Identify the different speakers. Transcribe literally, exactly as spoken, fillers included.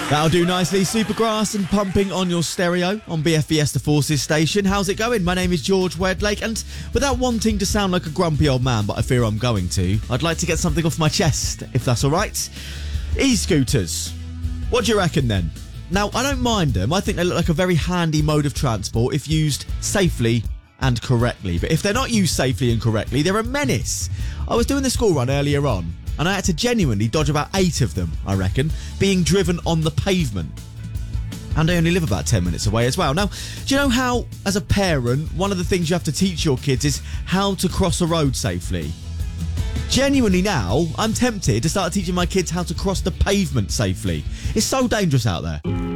Speaker 1: That'll do nicely. Supergrass and Pumping on your stereo on B F B S The Forces station. How's it going? My name is George Wedlake, and without wanting to sound like a grumpy old man, but I fear I'm going to, I'd like to get something off my chest, if that's all right. E-scooters. What do you reckon then? Now, I don't mind them. I think they look like a very handy mode of transport if used safely and correctly. But if they're not used safely and correctly, they're a menace. I was doing the school run earlier on, and I had to genuinely dodge about eight of them, I reckon, being driven on the pavement. And I only live about ten minutes away as well. Now, do you know how, as a parent, one of the things you have to teach your kids is how to cross a road safely? Genuinely now, I'm tempted to start teaching my kids how to cross the pavement safely. It's so dangerous out there.